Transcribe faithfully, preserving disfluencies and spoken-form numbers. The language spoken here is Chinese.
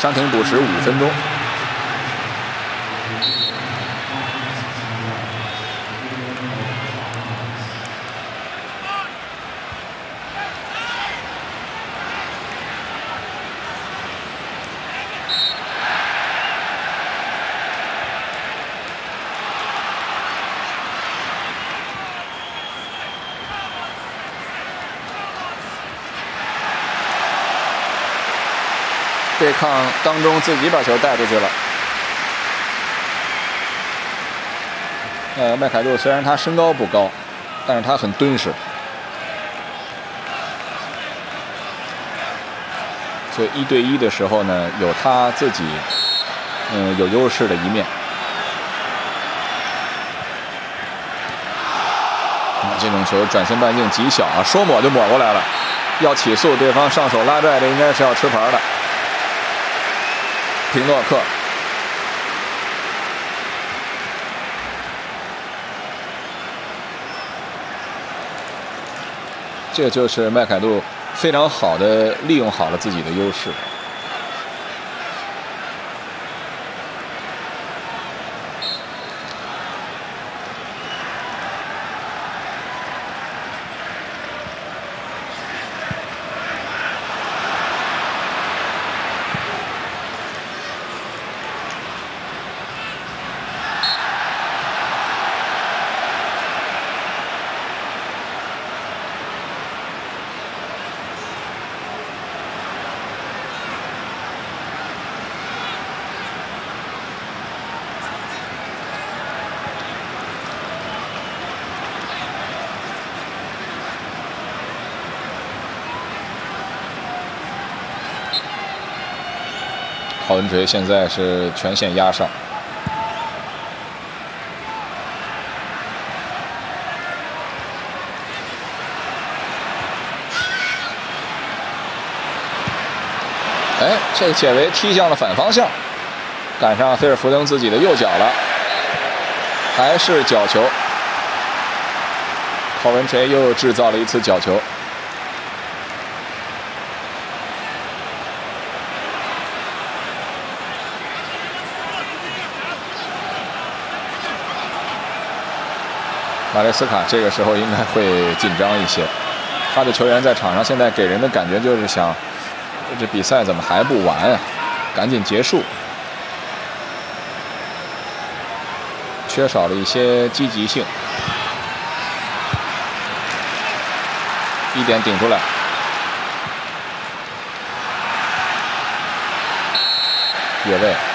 伤停补时五分钟。对抗当中自己把球带出去了。呃，麦凯路虽然他身高不高，但是他很敦实，所以一对一的时候呢，有他自己嗯、呃、有优势的一面。啊，这种球转身半径极小啊，说抹就抹过来了，要起诉对方上手拉拽，这应该是要吃牌的。平诺克，这就是麦凯路非常好的利用好了自己的优势。郝文垂现在是全线压上，哎，这个解围踢向了反方向，赶上菲尔福登自己的右脚了，还是角球。郝文垂又制造了一次角球。马雷斯卡这个时候应该会紧张一些，他的球员在场上现在给人的感觉就是想，这比赛怎么还不完啊？赶紧结束，缺少了一些积极性。一点顶出来，越位。